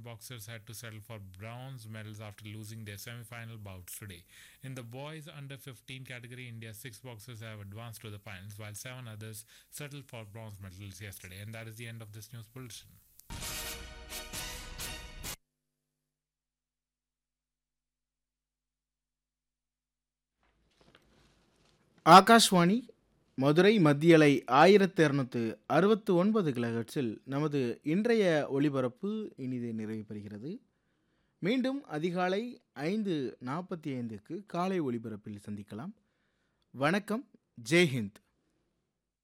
boxers had to settle for bronze medals after losing their semi-final bouts today. In the boys under 15 category, India's 6 boxers have advanced to the finals, while 7 others settled for bronze medals yesterday. And that is the end of this news bulletin. Akashvani Madurai மத்தியலை 1269 கிலோஹெர்ட்ஸில் நமது இன்றைய ஒளிபரப்பு இனிதே நிறைவு பெறுகிறது. மீண்டும் அதிகாலை 5:45க்கு காலை ஒளிபரப்பில் சந்திக்கலாம். வணக்கம். ஜெய்ஹிந்த்.